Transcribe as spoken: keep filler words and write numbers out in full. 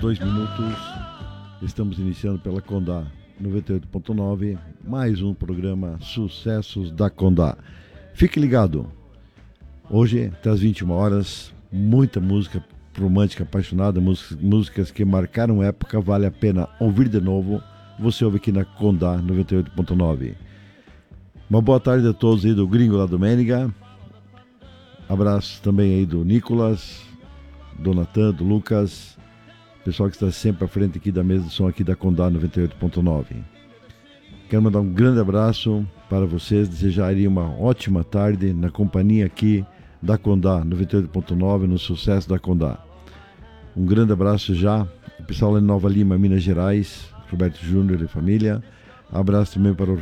Dois minutos, estamos iniciando pela Condá noventa e oito ponto nove, mais um programa Sucessos da Condá. Fique ligado, hoje até às vinte e uma horas, muita música romântica, apaixonada, músicas, músicas que marcaram época, vale a pena ouvir de novo. Você ouve aqui na Condá noventa e oito ponto nove. Uma boa tarde a todos aí do Gringo lá do Méniga. Abraço também aí do Nicolas, do Natan, do Lucas, pessoal que está sempre à frente aqui da mesa de som aqui da Condá noventa e oito ponto nove. Quero mandar um grande abraço para vocês, desejar aí uma ótima tarde na companhia aqui da Condá noventa e oito ponto nove, no sucesso da Condá. Um grande abraço já, o pessoal lá em Nova Lima, Minas Gerais, Roberto Júnior e família. Abraço também para o